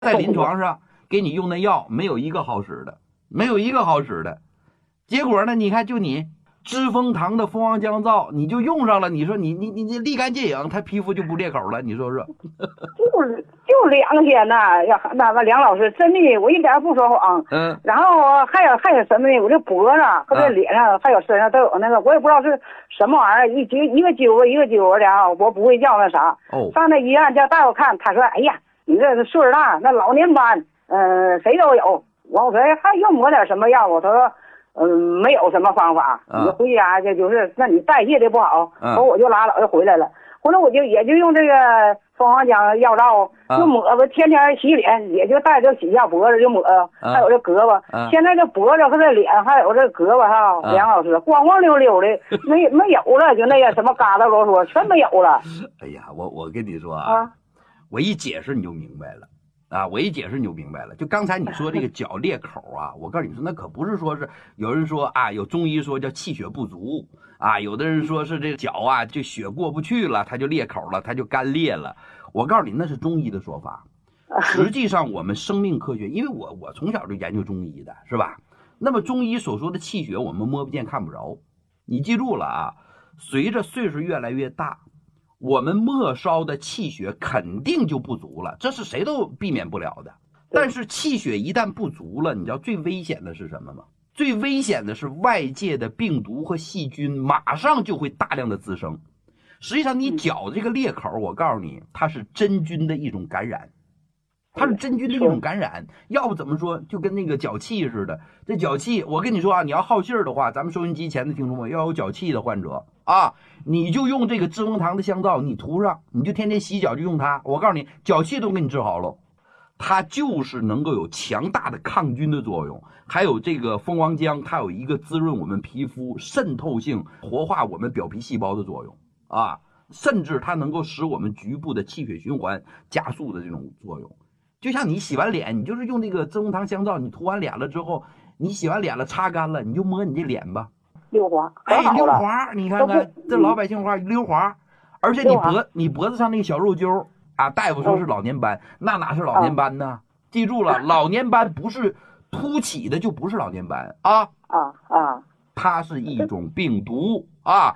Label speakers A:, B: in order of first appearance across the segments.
A: 在临床上给你用的药没有一个好使的，没有一个好使的。结果呢，你看就你知蜂堂的蜂王浆皂，你就用上了，你说你立竿见影，他皮肤就不裂口了，你说说？
B: 就2天呐，呀，那梁老师真的，我一点不说谎。然后还有什么呢？我这脖子和这脸上还有身上都有那个，我也不知道是什么玩意儿，一个揪儿一个揪儿的啊，我不会叫那啥。上那医院叫大夫看，他说：“哎呀，你这是岁数大，那老年斑，谁都有。”我说还用抹点什么药？他说没有什么方法，你回家就是那你代谢的不好，我就拉倒就回来了。后来我也就用这个蜂王浆药皂，就抹吧，天天洗脸，也就带着洗一下脖子就抹，还有这胳膊。现在这脖子和这脸还有这胳膊哈，梁老师光光溜溜的，没有了，就那个什么疙瘩啰嗦全没有了。
A: 哎呀，我跟你说啊，我一解释你就明白了。我一解释你就明白了。就刚才你说这个脚裂口啊，我告诉你说，那可不是说是有人说啊，有中医说叫气血不足啊，有的人说是这脚啊，这血过不去了，它就裂口了，它就干裂了。我告诉你，那是中医的说法。实际上，我们生命科学，因为我从小就研究中医的，是吧？那么中医所说的气血，我们摸不见看不着。你记住了啊，随着岁数越来越大，我们末梢的气血肯定就不足了，这是谁都避免不了的。但是气血一旦不足了，你知道最危险的是什么吗？最危险的是外界的病毒和细菌马上就会大量的滋生。实际上你脚这个裂口，我告诉你，它是真菌的一种感染，它是真菌的一种感染。要不怎么说就跟那个脚气似的，这脚气我跟你说啊，你要好信儿的话，咱们收音机前的听众们要有脚气的患者啊，你就用这个知蜂堂的香皂，你涂上，你就天天洗脚就用它，我告诉你脚气都给你治好了。它就是能够有强大的抗菌的作用，还有这个蜂王浆，它有一个滋润我们皮肤、渗透性、活化我们表皮细胞的作用啊，甚至它能够使我们局部的气血循环加速的这种作用。就像你洗完脸，你就是用这个知蜂堂香皂，你涂完脸了之后，你洗完脸了擦干了，你就摸你这脸吧，
B: 溜滑，
A: 溜滑，你看看这老百姓话溜滑，而且你脖子上那个小肉揪啊，大夫说是老年斑，那哪是老年斑呢？记住了，老年斑不是凸起的就不是老年斑啊，它是一种病毒啊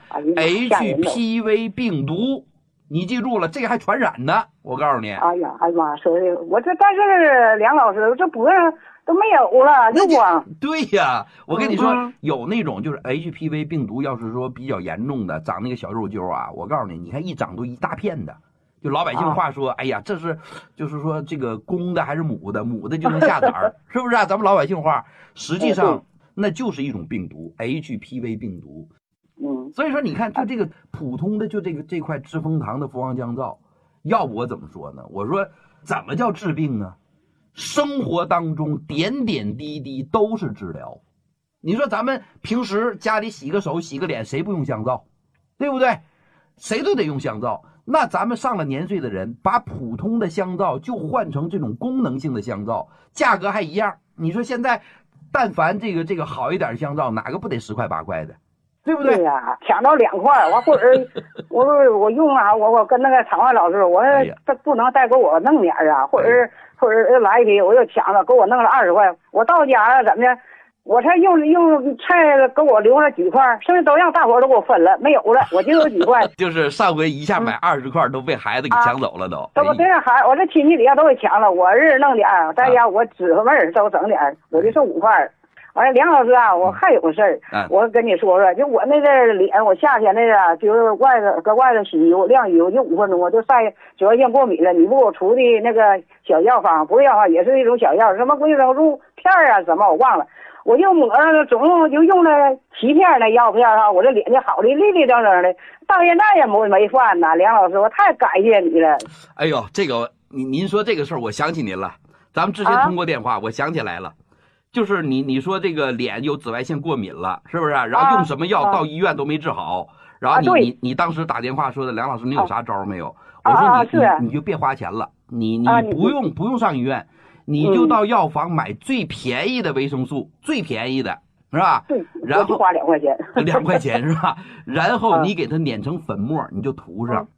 A: ，HPV 病毒。你记住了，这个还传染呢，我告诉你。
B: 哎呀妈，说的我这，但是梁老师这脖子都没有了，就光。
A: 对呀，我跟你说，有那种就是 HPV 病毒，要是说比较严重的，长那个小肉揪啊，我告诉你，你看一长都一大片的。就老百姓话说，哎呀，这是就是说这个公的还是母的，母的就能下崽儿，是不是啊？咱们老百姓话，实际上那就是一种病毒 ，HPV 病毒。所以说你看，就这个普通的就这块知蜂堂的蜂王浆皂，要不我怎么说呢？我说怎么叫治病呢？生活当中点点滴滴都是治疗。你说咱们平时家里洗个手洗个脸，谁不用香皂？对不对？谁都得用香皂。那咱们上了年岁的人，把普通的香皂就换成这种功能性的香皂，价格还一样。你说现在但凡这个好一点的香皂，哪个不得10块8块的？对不对？
B: 对呀，抢到2块，完或者我用啊，我跟那个场外老师，我这不能再给我弄点啊，或者来一批，我又抢了，给我弄了20块，我到家了怎么的？我才用才给我留了几块，剩下都让大伙都给我分了，没有了，我就有几块。
A: 就是上回一下买20块都被孩子给抢走了都。
B: 我这孩我这亲戚底下都给抢了，我是弄点儿，在家我指和味儿都整点儿，我就剩5块。完了，梁老师啊，我还有个事儿，我跟你说说，就我那个脸，我夏天那个就是搁外头洗油晾油就5分钟，我就晒紫外线过敏了。你不给我出的那个小药方，不是药方，也是一种小药，什么维生素片啊什么我忘了，我就抹上，总共就用了7片那药片哈，我这脸就好的立立正正的，到现在也没犯呐。梁老师，我太感谢你了。
A: 哎呦，这个您说这个事儿，我想起您了，咱们之前通过电话，我想起来了。就是你说这个脸有紫外线过敏了，是不是？然后用什么药到医院都没治好，然后你当时打电话说的，梁老师你有啥招没有？我说你就别花钱了，你不用上医院，你就到药房买最便宜的维生素，最便宜的是吧？然后
B: 花2块钱，2
A: 块钱是吧？然后你给它碾成粉末，你就涂上。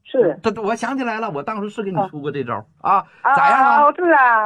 B: 是。
A: 我想起来了，我当时是给你出过这招啊，咋样啊？
B: 是啊。